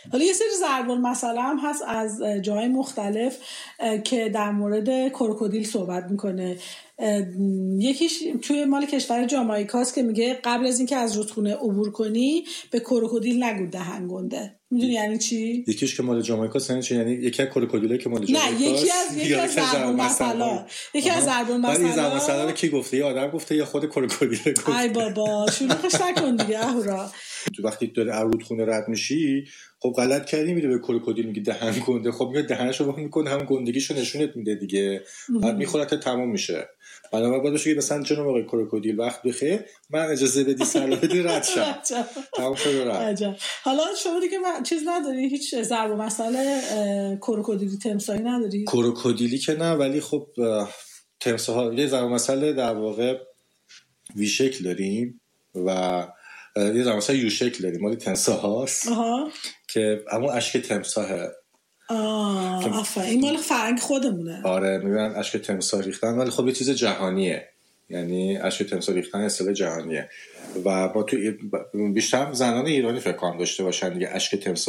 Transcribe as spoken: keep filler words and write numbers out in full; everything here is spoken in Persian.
حالا یه سری ضرب المثل هم هست از جای مختلف که در مورد کروکودیل صحبت میکنه. یکیش توی مال کشور جامائیکاست که میگه قبل از اینکه از رودخونه عبور کنی به کروکودیل نگو دهن گنده. میدونی یعنی چی؟ یکیش که مال جامائیکاست یعنی چی؟ یعنی یکی از کروکودیلایی که مال جامائیکاست. نه یکی از یکی از ضرب المثل یکی از ضرب المثل این ضرب المثل رو کی گفته؟ یا آدم گفته یا خود کروکودیل گفته؟ ای بابا شلوغش نکن دیگه اهورا. تو وقتی داری از رودخونه رد میشی خب غلط کردی میره به کروکودیل میگی دهن گنده، خب میاد دهنشو وا میکنه هم گندگیشو نشونت میده دیگه، بعد میخورت تموم میشه. بنابراین باید بشه که مثلا جناب آقای کروکودیل وقت بخیر من اجازه بدی سلام بدی رد شم تموم شد رد. حالا شما دیگه من چیز نداری؟ هیچ ضرب المثل کروکودیلی تمساحی نداری؟ کروکودیلی که نه، ولی خب تمساح یه ضرب المثل در واقع وی شکل داریم و یه ضرب المثل یو شکل داریم مال تمساح هاست که همون اشک تمساحه. آه آفا این مال فرنگ خودمونه. آره میگن اشک تمساح ریختن، ولی خب یه چیز جهانیه، یعنی اشک تمساح ریختن اصطلاح جهانیه و با تو بیشتر زنان ایرانی فکر کنم داشته باشن دیگه اشک تمساح